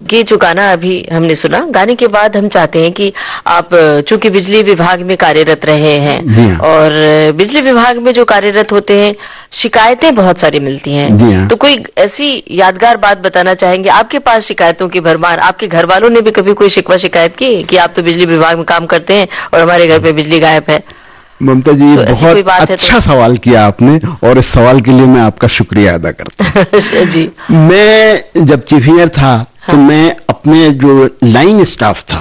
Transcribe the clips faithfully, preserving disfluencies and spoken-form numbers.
ये जो गाना अभी हमने सुना, गाने के बाद हम चाहते हैं कि आप चूंकि बिजली विभाग में कार्यरत रहे हैं और बिजली विभाग में जो कार्यरत होते हैं शिकायतें बहुत सारी मिलती हैं, तो कोई ऐसी यादगार बात बताना चाहेंगे? आपके पास शिकायतों की भरमार, आपके घर वालों ने भी कभी कोई शिकवा शिकायत की कि आप तो बिजली विभाग में काम करते हैं और हमारे घर पे बिजली गायब है? ममता जी, तो बहुत अच्छा तो... सवाल किया आपने और इस सवाल के लिए मैं आपका शुक्रिया अदा करता हूँ। जी, मैं जब चीफ इंजीनियर था हाँ। तो मैं अपने जो लाइन स्टाफ था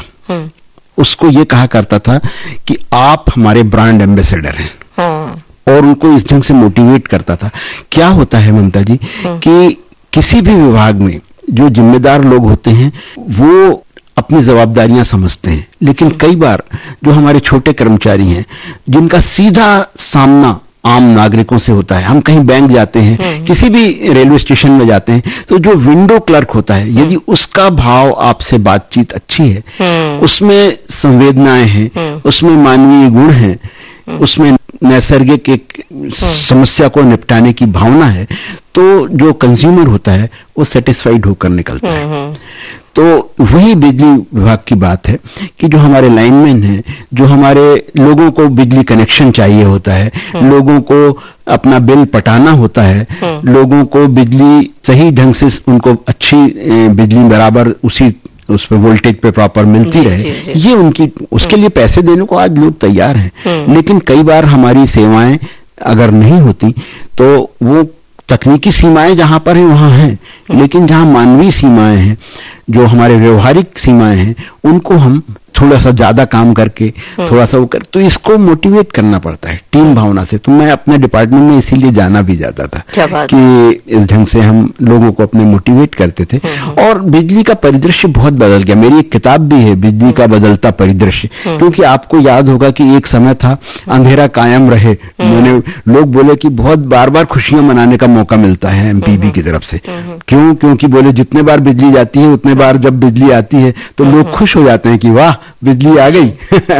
उसको ये कहा करता था कि आप हमारे ब्रांड एम्बेसडर हैं हाँ। और उनको इस ढंग से मोटिवेट करता था। क्या होता है ममता जी कि किसी भी विभाग में जो जिम्मेदार लोग होते हैं वो अपनी जवाबदारियां समझते हैं, लेकिन कई बार जो हमारे छोटे कर्मचारी हैं जिनका सीधा सामना आम नागरिकों से होता है, हम कहीं बैंक जाते हैं, किसी भी रेलवे स्टेशन में जाते हैं, तो जो विंडो क्लर्क होता है यदि उसका भाव आपसे बातचीत अच्छी है, उसमें संवेदनाएं हैं, उसमें मानवीय गुण हैं, उसमें नैसर्गिक एक समस्या को निपटाने की भावना है, तो जो कंज्यूमर होता है वो सेटिस्फाइड होकर निकलता है। तो वही बिजली विभाग की बात है कि जो हमारे लाइनमैन हैं, जो हमारे लोगों को बिजली कनेक्शन चाहिए होता है, लोगों को अपना बिल पटाना होता है, लोगों को बिजली सही ढंग से उनको अच्छी बिजली बराबर उसी उस पर वोल्टेज पे प्रॉपर मिलती जी, रहे जी, जी. ये उनकी उसके लिए पैसे देने को आज लोग तैयार हैं, लेकिन कई बार हमारी सेवाएं अगर नहीं होती तो वो तकनीकी सीमाएं जहां पर हैं वहां हैं, लेकिन जहां मानवीय सीमाएं हैं, जो हमारे व्यवहारिक सीमाएं हैं, उनको हम थोड़ा सा ज्यादा काम करके थोड़ा सा वो कर, तो इसको मोटिवेट करना पड़ता है टीम भावना से। तो मैं अपने डिपार्टमेंट में इसीलिए जाना भी जाता था कि इस ढंग से हम लोगों को अपने मोटिवेट करते थे। और बिजली का परिदृश्य बहुत बदल गया। मेरी एक किताब भी है, बिजली का बदलता परिदृश्य, क्योंकि आपको याद होगा कि एक समय था अंधेरा कायम रहे, मैंने लोग बोले कि बहुत बार बार खुशियां मनाने का मौका मिलता है एमपीबी की तरफ से। क्यों? क्योंकि बोले जितने बार बिजली जाती है उतने बार जब बिजली आती है तो लोग खुश हो जाते हैं कि वाह बिजली आ गई।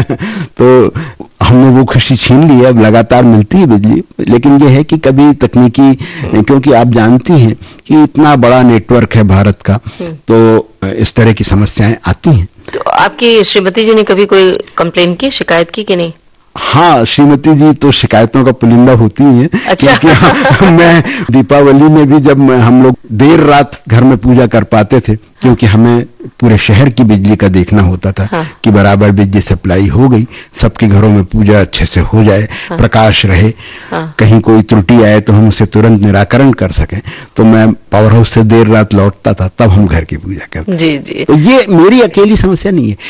तो हमने वो खुशी छीन ली है, अब लगातार मिलती है बिजली, लेकिन ये है कि कभी तकनीकी, क्योंकि आप जानती हैं कि इतना बड़ा नेटवर्क है भारत का, तो इस तरह की समस्याएं आती हैं। तो आपकी श्रीमती जी ने कभी कोई कंप्लेन की, शिकायत की कि नहीं? हाँ, श्रीमती जी तो शिकायतों का पुलिंदा होती ही है। अच्छा। क्योंकि मैं दीपावली में भी जब हम लोग देर रात घर में पूजा कर पाते थे, क्योंकि हमें पूरे शहर की बिजली का देखना होता था हाँ। कि बराबर बिजली सप्लाई हो गई, सबके घरों में पूजा अच्छे से हो जाए, हाँ। प्रकाश रहे, हाँ। कहीं कोई त्रुटि आए तो हम उसे तुरंत निराकरण कर सकें। तो मैं पावर हाउस से देर रात लौटता था, तब हम घर की पूजा करते। जी जी। तो ये मेरी अकेली समस्या नहीं है।